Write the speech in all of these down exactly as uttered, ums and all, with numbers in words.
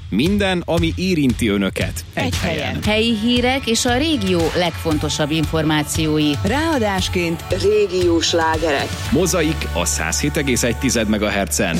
Minden, ami érinti önöket. Egy, Egy helyen. helyen. Helyi hírek és a régió legfontosabb információi. Ráadásként régiós slágerek. Mozaik a száz hét egész egy megahertzen.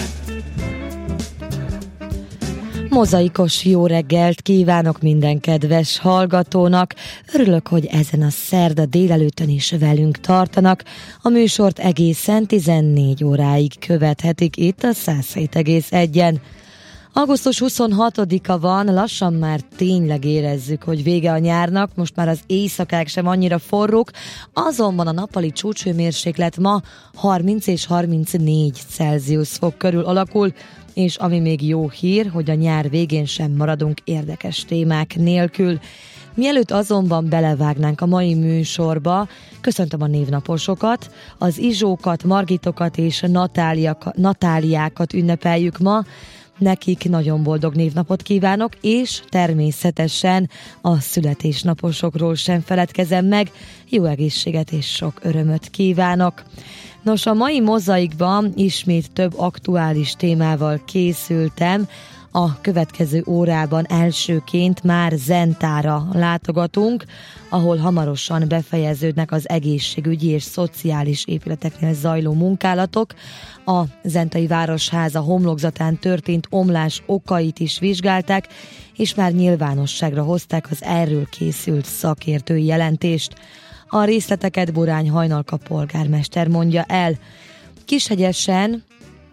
Mozaikos jó reggelt kívánok minden kedves hallgatónak. Örülök, hogy ezen a szerda délelőttön is velünk tartanak. A műsort egészen tizennégy óráig követhetik itt a száz hét egész egyen. augusztus huszonhatodika van, lassan már tényleg érezzük, hogy vége a nyárnak, most már az éjszakák sem annyira forrók, azonban a nappali csúcshőmérséklet ma harminc és harmincnégy Celsius fok körül alakul, és ami még jó hír, hogy a nyár végén sem maradunk érdekes témák nélkül. Mielőtt azonban belevágnánk a mai műsorba, köszöntöm a névnaposokat, az Izsókat, Margitokat és Natáliákat ünnepeljük ma. Nekik nagyon boldog névnapot kívánok, és természetesen a születésnaposokról sem feledkezem meg, jó egészséget és sok örömöt kívánok. Nos, a mai mozaikban ismét több aktuális témával készültem. A következő órában elsőként már Zentára látogatunk, ahol hamarosan befejeződnek az egészségügyi és szociális épületeknél zajló munkálatok. A Zentai Városháza homlokzatán történt omlás okait is vizsgálták, és már nyilvánosságra hozták az erről készült szakértői jelentést. A részleteket Borány Hajnalka polgármester mondja el. Kishegyesen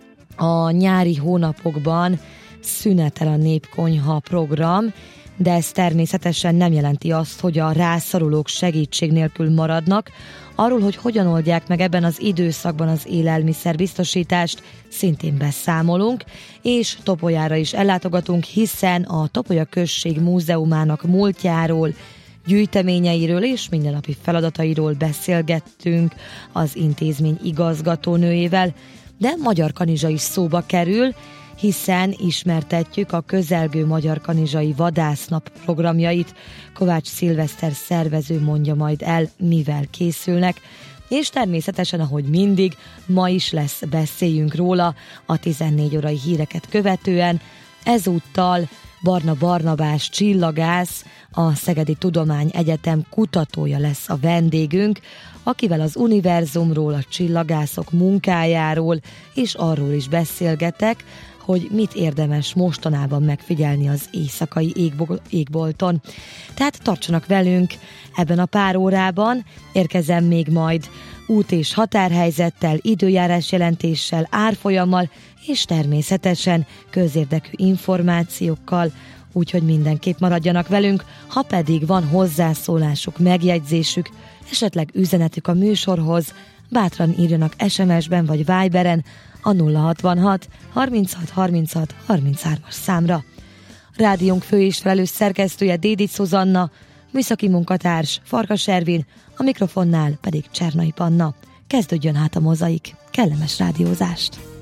a nyári hónapokban szünetel a Népkonyha program, de ez természetesen nem jelenti azt, hogy a rászorulók segítség nélkül maradnak. Arról, hogy hogyan oldják meg ebben az időszakban az élelmiszerbiztosítást, szintén beszámolunk, és Topolyára is ellátogatunk, hiszen a Topolya község múzeumának múltjáról, gyűjteményeiről és mindennapi feladatairól beszélgettünk az intézmény igazgatónőjével, de Magyarkanizsa is szóba kerül, hiszen ismertetjük a közelgő Magyarkanizsai vadásznap programjait. Kovács Szilveszter szervező mondja majd el, mivel készülnek, és természetesen, ahogy mindig, ma is lesz Beszéljünk róla a tizennégy órai híreket követően. Ezúttal Barna Barnabás csillagász, a Szegedi Tudományegyetem kutatója lesz a vendégünk, akivel az univerzumról, a csillagászok munkájáról és arról is beszélgetek, hogy mit érdemes mostanában megfigyelni az éjszakai égbo- égbolton. Tehát tartsanak velünk ebben a pár órában, érkezem még majd út- és határhelyzettel, időjárás jelentéssel, árfolyammal, és természetesen közérdekű információkkal, úgyhogy mindenképp maradjanak velünk, ha pedig van hozzászólásuk, megjegyzésük, esetleg üzenetük a műsorhoz, bátran írjanak es em es-ben vagy Viberen a nulla hatvanhat harminchat harminchat harminchárom-as számra. Rádiónk fő és felelős szerkesztője Dédics Szuzanna, műszaki munkatárs Farkas Ervin, a mikrofonnál pedig Csernai Panna. Kezdődjön hát a mozaik, kellemes rádiózást!